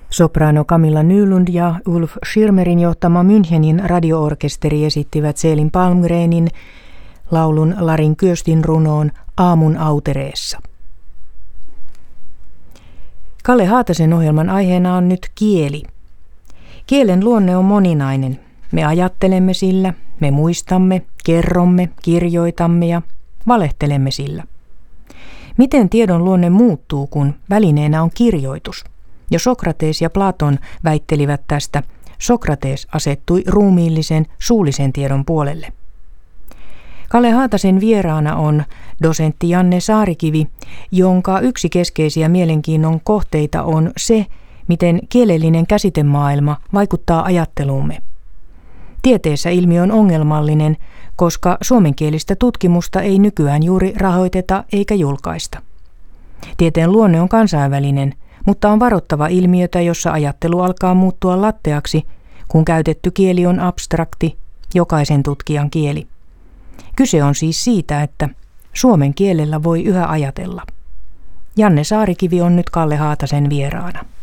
Soprano Camilla Nylund ja Ulf Schirmerin johtama Münchenin radioorkesteri esittivät Selin Palmgrenin laulun Larin Kyöstin runoon Aamun autereessa. Kalle Haatasen ohjelman aiheena on nyt kieli. Kielen luonne on moninainen. Me ajattelemme sillä, me muistamme, kerromme, kirjoitamme ja valehtelemme sillä. Miten tiedon luonne muuttuu, kun välineenä on kirjoitus? Jo Sokrates ja Platon väittelivät tästä. Sokrates asettui ruumiillisen, suullisen tiedon puolelle. Kalle Haatasen vieraana on dosentti Janne Saarikivi, jonka yksi keskeisiä mielenkiinnon kohteita on se, miten kielellinen käsitemaailma vaikuttaa ajatteluumme. Tieteessä ilmiö on ongelmallinen, koska suomenkielistä tutkimusta ei nykyään juuri rahoiteta eikä julkaista. Tieteen luonne on kansainvälinen, mutta on varottava ilmiötä, jossa ajattelu alkaa muuttua latteaksi, kun käytetty kieli on abstrakti, jokaisen tutkijan kieli. Kyse on siis siitä, että suomen kielellä voi yhä ajatella. Janne Saarikivi on nyt Kalle Haatasen vieraana.